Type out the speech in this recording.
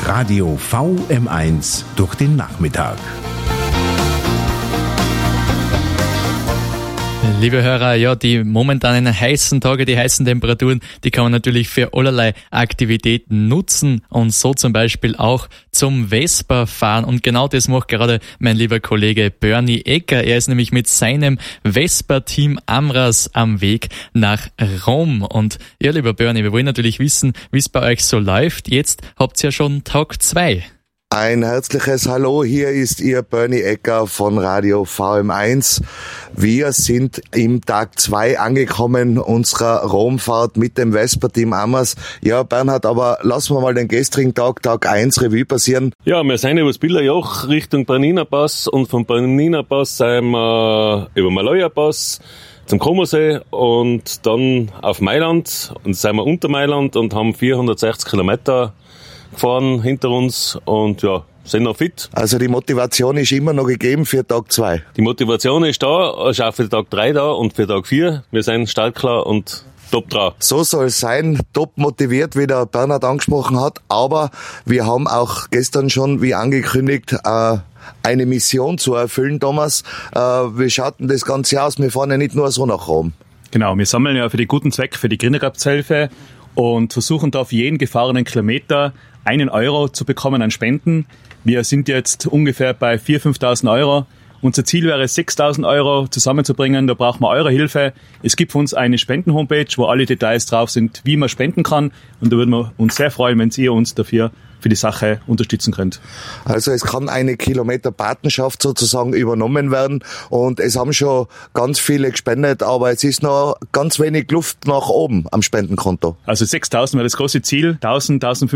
Radio VM1 durch den Nachmittag. Liebe Hörer, ja, die momentanen heißen Tage, die heißen Temperaturen, die kann man natürlich für allerlei Aktivitäten nutzen und so zum Beispiel auch zum Vespa fahren. Und genau das macht gerade mein lieber Kollege Bernie Ecker. Er ist nämlich mit seinem Vespa-Team Amras am Weg nach Rom. Und ja, lieber Bernie, wir wollen natürlich wissen, wie es bei euch so läuft. Jetzt habt ihr ja schon Tag 2. Ein herzliches Hallo, hier ist Ihr Bernie Ecker von Radio VM1. Wir sind im Tag 2 angekommen unserer Romfahrt mit dem Vespa-Team Amras. Ja, Bernhard, aber lassen wir mal den gestrigen Tag 1 Revue passieren. Ja, wir sind übers Billerjoch Richtung Bernina Pass und vom Bernina Pass sind wir über Maloja Pass zum Comosee und dann auf Mailand und sind wir unter Mailand und haben 460 Kilometer gefahren hinter uns und ja, sind noch fit. Also die Motivation ist immer noch gegeben für Tag 2. Die Motivation ist da, ist auch für Tag 3 da und für Tag 4. Wir sind startklar und top dran. So soll es sein, top motiviert, wie der Bernhard angesprochen hat, aber wir haben auch gestern schon, wie angekündigt, eine Mission zu erfüllen, Thomas. Wie schaut denn das Ganze aus? Wir fahren ja nicht nur so nach Rom. Genau, wir sammeln ja für den guten Zweck für die Kinderkrebshilfe und versuchen da auf jeden gefahrenen Kilometer 1 Euro zu bekommen an Spenden. Wir sind jetzt ungefähr bei 4.000, 5.000 Euro. Unser Ziel wäre 6.000 Euro zusammenzubringen. Da brauchen wir eure Hilfe. Es gibt für uns eine Spenden-Homepage, wo alle Details drauf sind, wie man spenden kann. Und da würden wir uns sehr freuen, wenn ihr uns dafür für die Sache unterstützen könnt. Also es kann eine Kilometer-Patenschaft sozusagen übernommen werden und es haben schon ganz viele gespendet, aber es ist noch ganz wenig Luft nach oben am Spendenkonto. Also 6.000 wäre das große Ziel. 1.000, 1.500